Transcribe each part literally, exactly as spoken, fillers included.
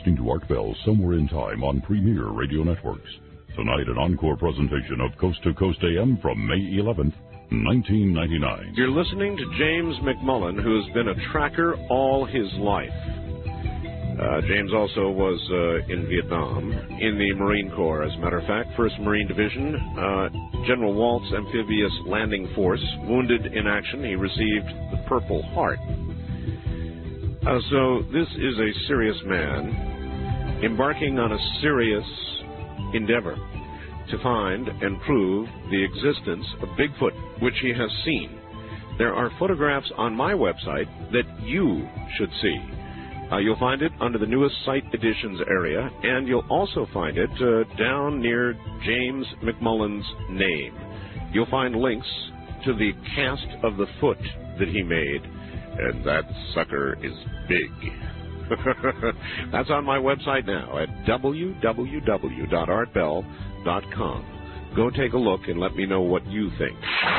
listening to Art Bell Somewhere in Time on Premier Radio Networks. Tonight, an encore presentation of Coast to Coast A M from May eleventh, nineteen ninety-nine. You're listening to James McMullen, who has been a tracker all his life. Uh, James also was uh, in Vietnam, in the Marine Corps, as a matter of fact, first Marine Division, uh, General Waltz Amphibious Landing Force, wounded in action. He received the Purple Heart. Uh, so this is a serious man embarking on a serious endeavor to find and prove the existence of Bigfoot, which he has seen. There are photographs on my website that you should see. Uh, you'll find it under the newest site editions area, and you'll also find it uh, down near James McMullen's name. You'll find links to the cast of the foot that he made, and that sucker is big. That's on my website now at w w w dot art bell dot com. Go take a look and let me know what you think.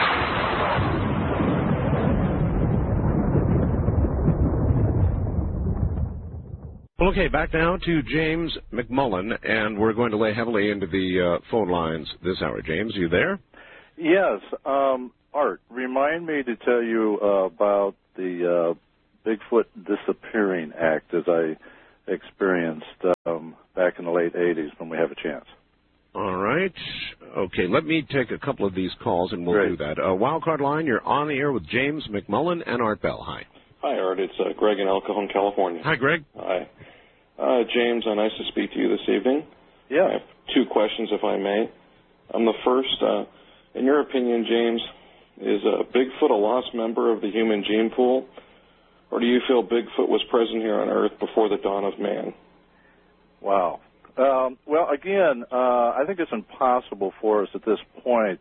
Well, okay, back now to James McMullen, and we're going to lay heavily into the uh, phone lines this hour. James, are you there? Yes. Um, Art, remind me to tell you uh, about the uh, Bigfoot Disappearing Act as I experienced um, back in the late eighties when we have a chance. All right. Okay, let me take a couple of these calls, and we'll Great. do that. Uh, Wildcard Line, you're on the air with James McMullen and Art Bell. Hi. Hi, Art. It's uh, Greg in El Cajon, California. Hi, Greg. Hi. Uh, James, uh, nice to speak to you this evening. Yeah. I have two questions, if I may. Um, the first, uh, in your opinion, James, is uh, Bigfoot a lost member of the human gene pool, or do you feel Bigfoot was present here on Earth before the dawn of man? Wow. Um, well, again, uh, I think it's impossible for us at this point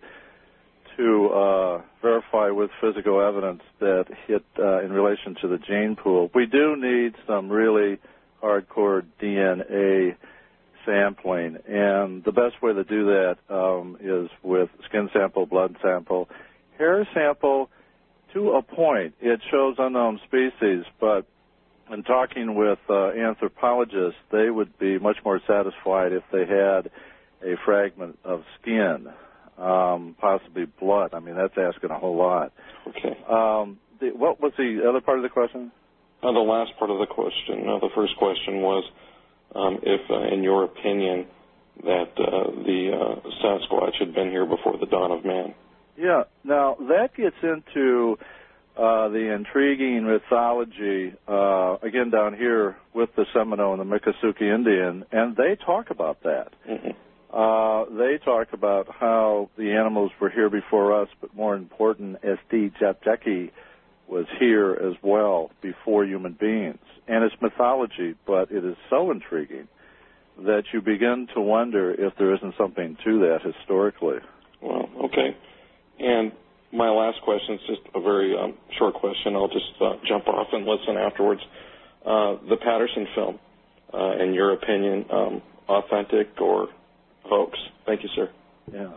to uh, verify with physical evidence that hit uh, in relation to the gene pool. We do need some really hardcore D N A sampling, and the best way to do that um, is with skin sample, blood sample, hair sample. To a point, it shows unknown species, but in talking with uh, anthropologists, they would be much more satisfied if they had a fragment of skin, um, possibly blood. I mean, that's asking a whole lot. Okay. Um, the, what was the other part of the question? Uh, the last part of the question, uh, the first question was um, if, uh, in your opinion, that uh, the uh, Sasquatch had been here before the dawn of man. Yeah. Now, that gets into uh, the intriguing mythology, uh, again, down here with the Seminole and the Miccosukee Indian, and they talk about that. Mm-hmm. Uh, they talk about how the animals were here before us, but more important, S D Japjeki was here as well before human beings. And it's mythology, but it is so intriguing that you begin to wonder if there isn't something to that historically. Well, okay. And my last question is just a very um, short question. I'll just uh, jump off and listen afterwards. Uh, the Patterson film, uh, in your opinion, um, authentic or hoax? Thank you, sir. Yeah.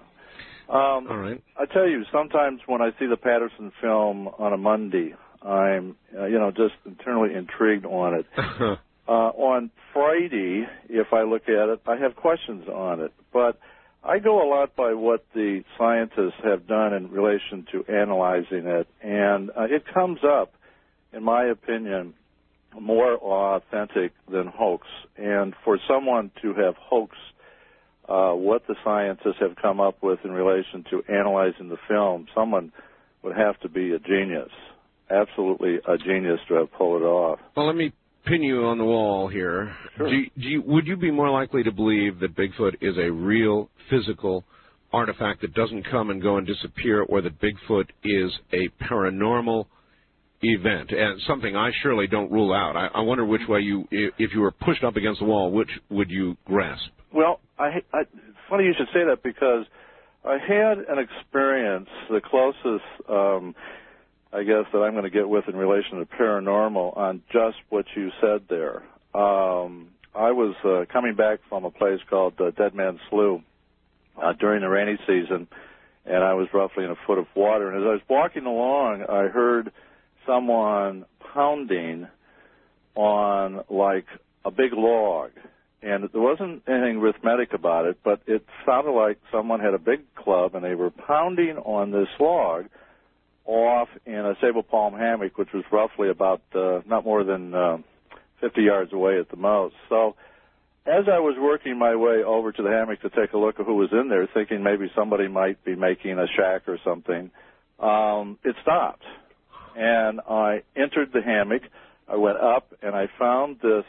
Um, All right. I tell you, sometimes when I see the Patterson film on a Monday, I'm, uh, you know, just internally intrigued on it. uh, on Friday, if I look at it, I have questions on it. But I go a lot by what the scientists have done in relation to analyzing it, and uh, it comes up, in my opinion, more authentic than hoax. And for someone to have hoaxed uh, what the scientists have come up with in relation to analyzing the film, someone would have to be a genius, absolutely a genius to have pulled it off. Well, let me pin you on the wall here. Sure. Do you, do you, would you be more likely to believe that Bigfoot is a real physical artifact that doesn't come and go and disappear, or that Bigfoot is a paranormal event? And something I surely don't rule out. I, I wonder which way you, if you were pushed up against the wall, which would you grasp? Well, I, I, funny you should say that, because I had an experience, the closest, um, I guess, that I'm going to get with in relation to paranormal on just what you said there. Um, I was uh, coming back from a place called uh, Dead Man's Slough uh, during the rainy season, and I was roughly in a foot of water. And as I was walking along, I heard someone pounding on, like, a a big log. And there wasn't anything arithmetic about it, but it sounded like someone had a big club and they were pounding on this log off in a sable palm hammock, which was roughly about uh, not more than uh, fifty yards away at the most. So as I was working my way over to the hammock to take a look at who was in there, thinking maybe somebody might be making a shack or something, um, it stopped. And I entered the hammock. I went up, and I found this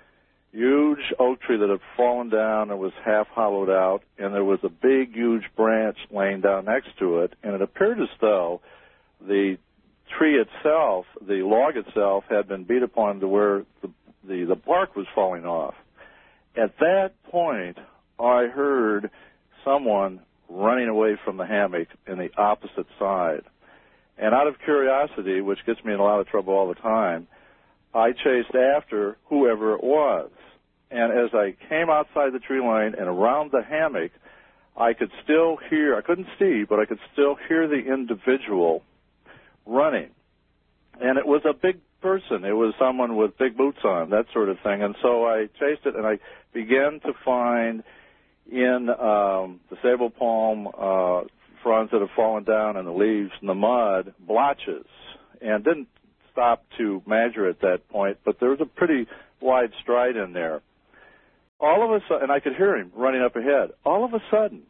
huge oak tree that had fallen down and was half hollowed out, and there was a big, huge branch laying down next to it, and it appeared as though the tree itself, the log itself, had been beat upon to where the, the, the bark was falling off. At that point, I heard someone running away from the hammock in the opposite side. And out of curiosity, which gets me in a lot of trouble all the time, I chased after whoever it was. And as I came outside the tree line and around the hammock, I could still hear, I couldn't see, but I could still hear the individual running. And it was a big person. It was someone with big boots on, that sort of thing. And so I chased it, and I began to find in um, the sable palm uh, fronds that have fallen down and the leaves and the mud, blotches, and didn't stop to measure at that point, but there was a pretty wide stride in there. All of a sudden, and I could hear him running up ahead. All of a sudden,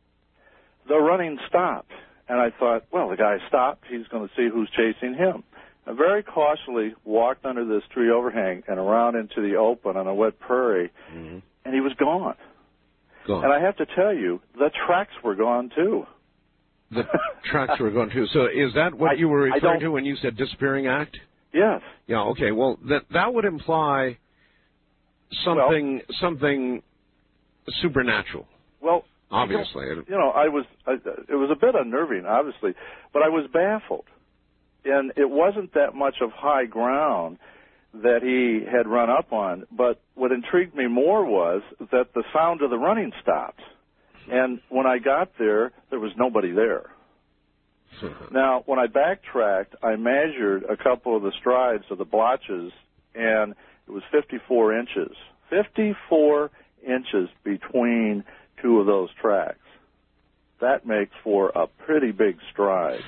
the running stopped, and I thought, well, the guy stopped. He's going to see who's chasing him. I very cautiously walked under this tree overhang and around into the open on a wet prairie, mm-hmm. and he was gone. Gone. And I have to tell you, the tracks were gone, too. The tracks were gone, too. So is that what I, you were referring to when you said disappearing act? Yes. Yeah, okay. Well, that that would imply something well, something supernatural. Well, obviously. You know, you know I was I, it was a bit unnerving, obviously, but I was baffled. And it wasn't that much of high ground that he had run up on, but what intrigued me more was that the sound of the running stopped. And when I got there, there was nobody there. Now, when I backtracked, I measured a couple of the strides of the blotches, and it was fifty-four inches. fifty-four inches between two of those tracks. That makes for a pretty big stride.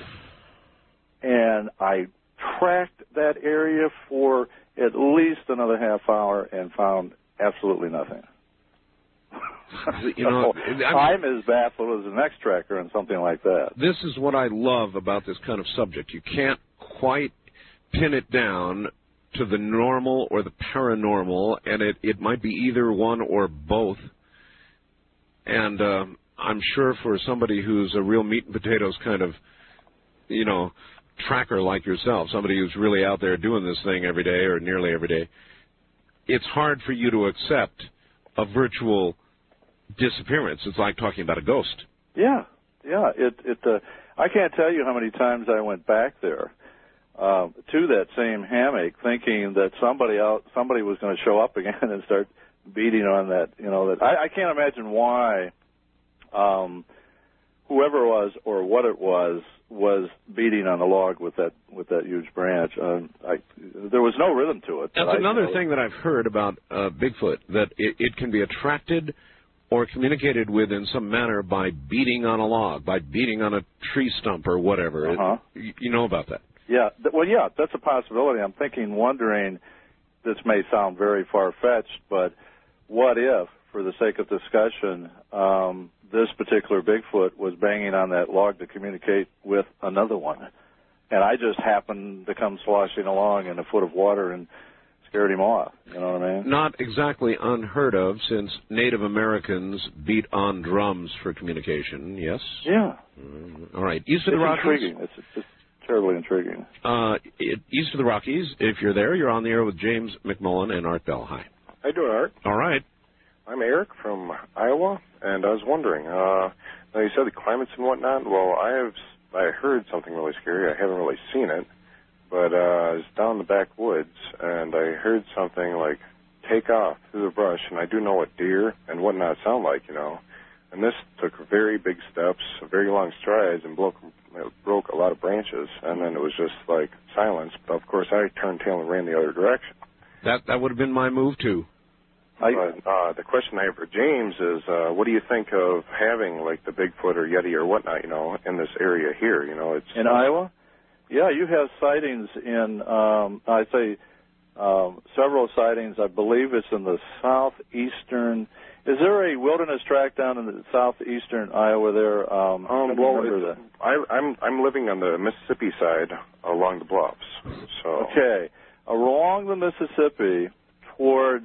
And I tracked that area for at least another half hour and found absolutely nothing. You know, I'm as baffled as the next tracker and something like that. This is what I love about this kind of subject. You can't quite pin it down to the normal or the paranormal, and it, it might be either one or both. And uh, I'm sure for somebody who's a real meat and potatoes kind of, you know, tracker like yourself, somebody who's really out there doing this thing every day or nearly every day, it's hard for you to accept a virtual disappearance. It's like talking about a ghost. Yeah, yeah. It, it. Uh, I can't tell you how many times I went back there uh, to that same hammock, thinking that somebody else, somebody was going to show up again and start beating on that. You know, that I, I can't imagine why um, whoever it was or what it was was beating on the log with that with that huge branch. Um, I, there was no rhythm to it. That's I, another you know, thing that I've heard about uh, Bigfoot, that it, it can be attracted or communicated with in some manner by beating on a log, by beating on a tree stump or whatever. Uh-huh. It, you know about that? Yeah. Well, yeah, that's a possibility. I'm thinking, wondering, this may sound very far-fetched, but what if, for the sake of discussion, um, this particular Bigfoot was banging on that log to communicate with another one, and I just happened to come sloshing along in a foot of water and scared him off. You know what I mean? Not exactly unheard of, since Native Americans beat on drums for communication, yes? Yeah. Mm, all right. East of it's the Rockies. Intriguing. It's, it's just terribly intriguing. Uh, it, east of the Rockies, if you're there, you're on the air with James McMullen and Art Bell. Hi. How you doing, Art? All right. I'm Eric from Iowa, and I was wondering, uh, now you said the climates and whatnot. Well, I have I heard something really scary. I haven't really seen it, but uh, I was down in the backwoods, and I heard something like take off through the brush, and I do know what deer and whatnot sound like, you know. And this took very big steps, very long strides, and broke, broke a lot of branches, and then it was just like silence. But, of course, I turned tail and ran the other direction. That that would have been my move, too. I, but uh, the question I have for James is, uh, what do you think of having like the Bigfoot or Yeti or whatnot, you know, in this area here? You know, it's in uh, Iowa. Yeah, you have sightings in. Um, I'd say um, several sightings. I believe it's in the southeastern. Is there a wilderness tract down in the southeastern Iowa there? Um, um, well, it's, I, I'm I'm living on the Mississippi side along the bluffs. So okay, along the Mississippi towards.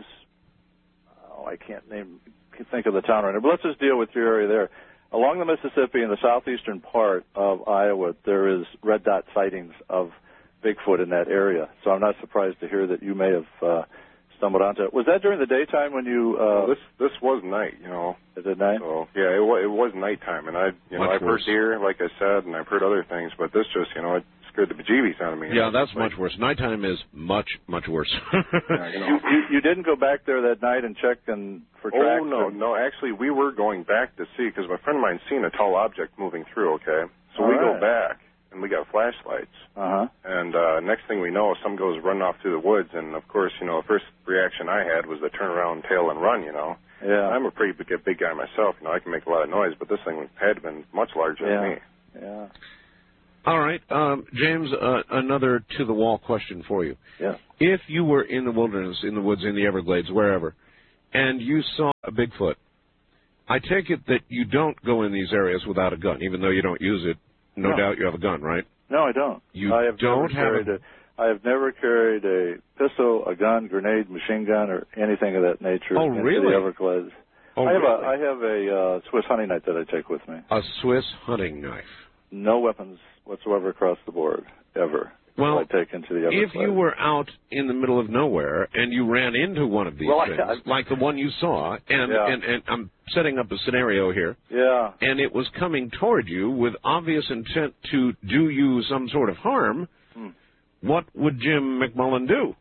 Oh, I can't name think of the town right now. But let's just deal with your area there. Along the Mississippi in the southeastern part of Iowa, there is red dot sightings of Bigfoot in that area. So I'm not surprised to hear that you may have uh, stumbled onto it. Was that during the daytime when you? Uh, well, this this was night, you know. Is it night? So yeah, it was, it was nighttime, and I, you know, Much I've worse. heard deer, like I said, and I've heard other things, but this just, you know, it scared the bejeebies out of me. Yeah, know? that's like, much worse. Nighttime is much, much worse. yeah, you know. you, you, you didn't go back there that night and check and for tracks? Oh no, and... no. Actually, we were going back to see because my friend of mine seen a tall object moving through. Okay, so All we right. go back and we got flashlights. Uh huh. And uh, next thing we know, some goes running off through the woods, and of course, you know, the first reaction I had was to turn around, tail, and run. You know. Yeah. I'm a pretty big, big guy myself. You know, I can make a lot of noise, but this thing had been much larger yeah. than me. Yeah. All right, um, James, uh, another to-the-wall question for you. Yeah. If you were in the wilderness, in the woods, in the Everglades, wherever, and you saw a Bigfoot, I take it that you don't go in these areas without a gun, even though you don't use it. No, No. doubt you have a gun, right? No, I don't. You I have don't never have carried a... a. I have never carried a pistol, a gun, grenade, machine gun, or anything of that nature Oh, into really? the Everglades. Oh, I have really? a I have a uh, Swiss hunting knife that I take with me. A Swiss hunting knife. No weapons whatsoever across the board, ever. Well, I take into the Everglades. if you were out in the middle of nowhere and you ran into one of these Well, I- things, I- like the one you saw, and, Yeah. and, and I'm setting up a scenario here, Yeah. and it was coming toward you with obvious intent to do you some sort of harm, Hmm. what would Jim McMullen do?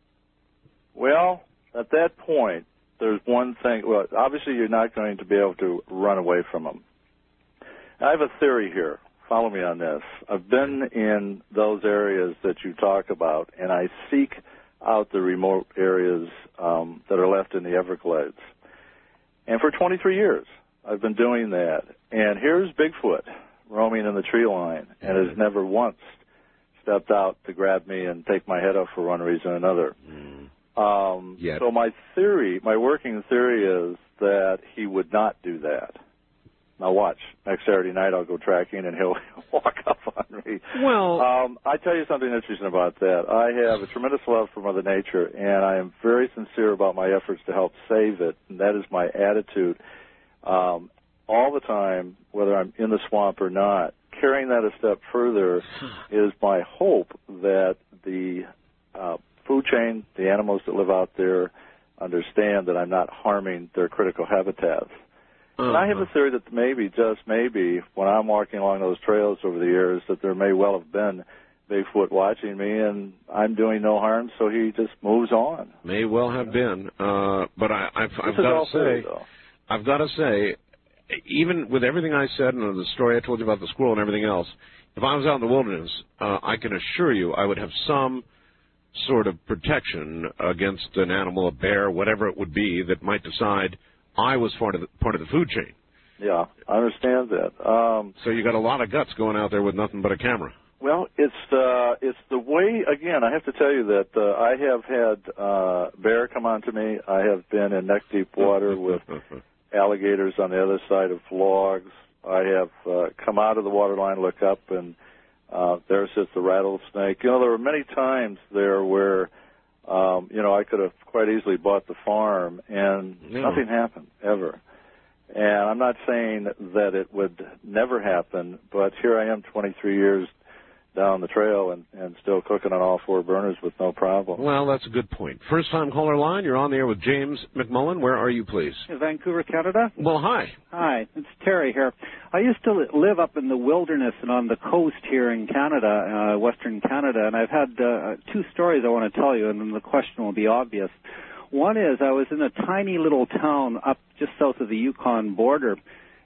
Well, at that point, there's one thing. Well, obviously, you're not going to be able to run away from them. I have a theory here. Follow me on this. I've been in those areas that you talk about, and I seek out the remote areas um, that are left in the Everglades. And for twenty-three years, I've been doing that. And here's Bigfoot roaming in the tree line and has never once stepped out to grab me and take my head off for one reason or another. Mm. Um, Yet. So my theory, my working theory is that he would not do that. Now watch. Next Saturday night I'll go tracking and he'll walk up on me. Well, Um, I tell you something interesting about that. I have a tremendous love for Mother Nature, and I am very sincere about my efforts to help save it, and that is my attitude um, all the time, whether I'm in the swamp or not. Carrying that a step further is my hope that the uh, food chain, the animals that live out there, understand that I'm not harming their critical habitats. uh-huh. And I have a theory that maybe, just maybe, when I'm walking along those trails over the years, that there may well have been Bigfoot watching me, and I'm doing no harm, so he just moves on. May well have been, uh, but I, I've, I've This is got all to theory, say, though. I've got to say, even with everything I said and the story I told you about the squirrel and everything else, if I was out in the wilderness, uh, I can assure you I would have some sort of protection against an animal, a bear, whatever it would be, that might decide I was part of the, part of the food chain. Yeah, I understand that. Um, So you got a lot of guts going out there with nothing but a camera. well, it's uh, it's the way. Again, I have to tell you that uh, I have had uh, bear come on to me. I have been in neck deep water with alligators on the other side of logs. I have uh, come out of the water line, look up, and uh, there sits the rattlesnake. You know, there were many times there where, um, you know, I could have quite easily bought the farm, and Yeah. nothing happened, ever. And I'm not saying that it would never happen, but here I am twenty-three years down the trail and, and still cooking on all four burners with no problem. Well, that's a good point. First time caller line, you're on the air with James McMullen. Where are you, please? Vancouver, Canada. Well, hi. Hi, it's Terry here. I used to live up in the wilderness and on the coast here in Canada, uh, Western Canada, and I've had uh, two stories I want to tell you, and then the question will be obvious. One is I was in a tiny little town up just south of the Yukon border,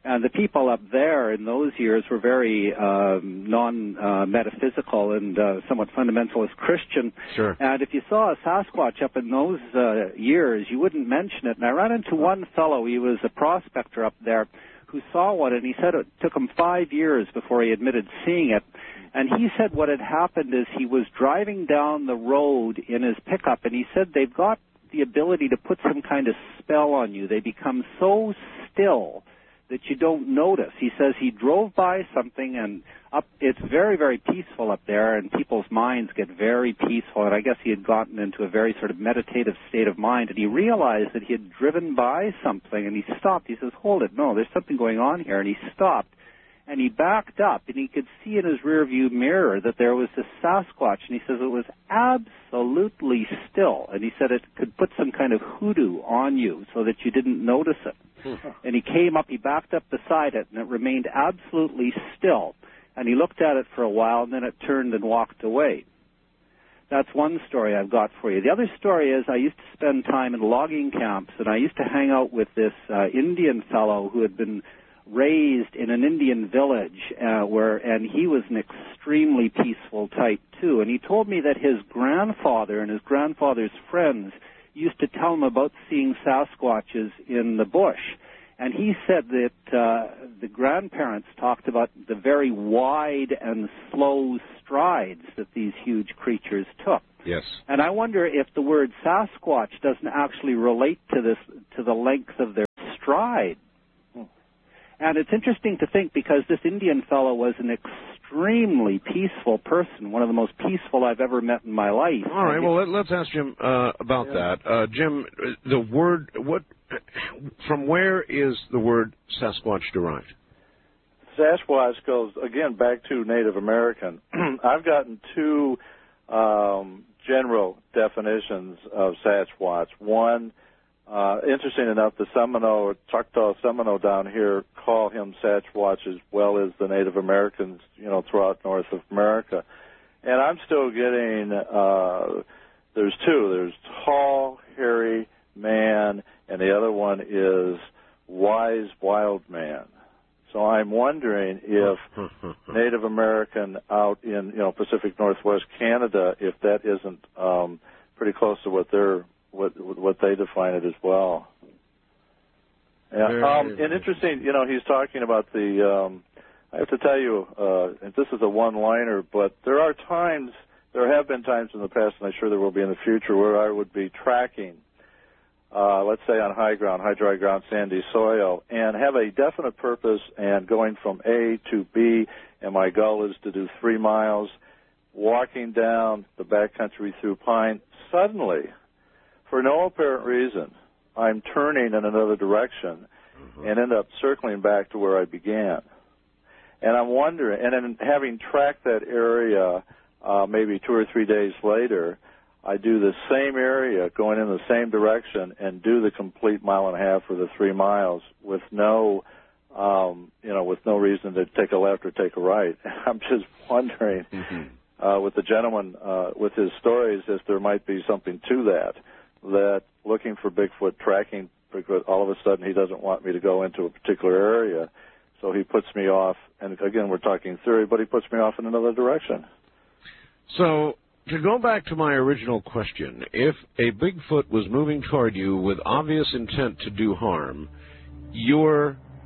And the people up there in those years were very um, non-metaphysical uh, and uh, somewhat fundamentalist Christian. Sure. And if you saw a Sasquatch up in those uh, years, you wouldn't mention it. And I ran into one fellow, he was a prospector up there, who saw one, and he said it took him five years before he admitted seeing it. And he said what had happened is he was driving down the road in his pickup, and he said they've got the ability to put some kind of spell on you. They become so still that you don't notice. He says he drove by something, and up it's very, very peaceful up there, and people's minds get very peaceful, and I guess he had gotten into a very sort of meditative state of mind, and he realized that he had driven by something, and he stopped. He says, hold it, no, there's something going on here, and he stopped, and he backed up, and he could see in his rearview mirror that there was this Sasquatch, and he says it was absolutely still, and he said it could put some kind of hoodoo on you so that you didn't notice it. And he came up, he backed up beside it, and it remained absolutely still. And he looked at it for a while, and then it turned and walked away. That's one story I've got for you. The other story is I used to spend time in logging camps, and I used to hang out with this uh, Indian fellow who had been raised in an Indian village, uh, where, and he was an extremely peaceful type, too. And he told me that his grandfather and his grandfather's friends used to tell him about seeing Sasquatches in the bush. And he said that uh, the grandparents talked about the very wide and slow strides that these huge creatures took. Yes. And I wonder if the word Sasquatch doesn't actually relate to this, to the length of their stride. And it's interesting to think because this Indian fellow was an extremely peaceful person, one of the most peaceful I've ever met in my life. All right, well, let, let's ask Jim uh, about yeah. that. Uh, Jim, the word, what, from where is the word Sasquatch derived? Sasquatch goes, again, back to Native American. I've gotten two um, general definitions of Sasquatch. One, Uh, interesting enough, the Seminole, Choctaw Seminole down here call him Sasquatch as well as the Native Americans, you know, throughout North of America. And I'm still getting, uh, there's two. There's tall, hairy man, and the other one is wise, wild man. So I'm wondering if Native American out in, you know, Pacific Northwest Canada, if that isn't um, pretty close to what they're What, what they define it as well. Yeah. Um, and interesting, you know, he's talking about the, um, I have to tell you, uh, and this is a one-liner, but there are times, there have been times in the past, and I'm sure there will be in the future, where I would be tracking, uh, let's say on high ground, high dry ground, sandy soil, and have a definite purpose and going from A to B, and my goal is to do three miles, walking down the backcountry through pine. Suddenly, for no apparent reason, I'm turning in another direction mm-hmm. and end up circling back to where I began. And I'm wondering, and then having tracked that area uh, maybe two or three days later, I do the same area going in the same direction and do the complete mile and a half or the three miles with no, um, you know, with no reason to take a left or take a right. I'm just wondering mm-hmm. uh, with the gentleman, uh, with his stories, if there might be something to that. That looking for Bigfoot, tracking Bigfoot, all of a sudden he doesn't want me to go into a particular area, so he puts me off, and again, we're talking theory, but he puts me off in another direction. So, to go back to my original question, if a Bigfoot was moving toward you with obvious intent to do harm, your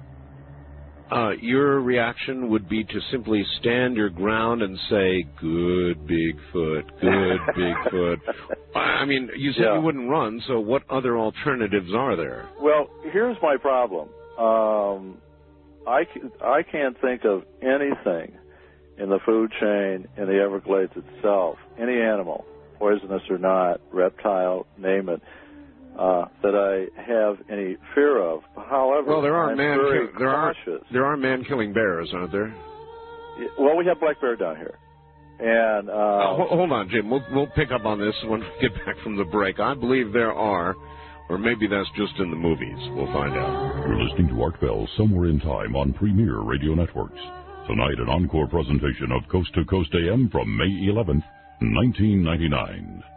uh, your reaction would be to simply stand your ground and say, good Bigfoot, good Bigfoot. I mean, you said yeah. you wouldn't run, so what other alternatives are there? Well, here's my problem. Um, I, I can't think of anything in the food chain in the Everglades itself, any animal, poisonous or not, reptile, name it, uh, that I have any fear of. However, well, there are I'm man very ki- there cautious. are there are man-killing bears, aren't there? Well, we have black bear down here. And uh, uh, hold on, Jim. We'll we'll pick up on this when we get back from the break. I believe there are, or maybe that's just in the movies. We'll find out. You're listening to Art Bell Somewhere in Time on Premier Radio Networks. Tonight, an encore presentation of Coast to Coast A M from May eleventh, nineteen ninety-nine.